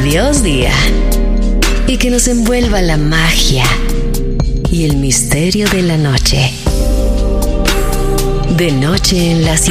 Adiós día. Y que nos envuelva la magia y el misterio de la noche. De noche en la ciudad.